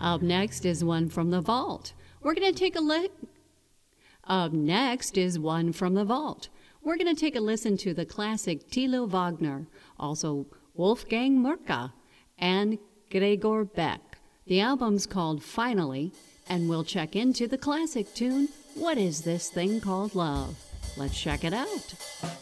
Up next is one from the vault. We're going to take a look. Up next is one from the vault. We're going to take a listen to the classic Tilo Wagner, also Wolfgang Murka, and Gregor Beck. The album's called Finally, and we'll check into the classic tune, What Is This Thing Called Love? Let's check it out.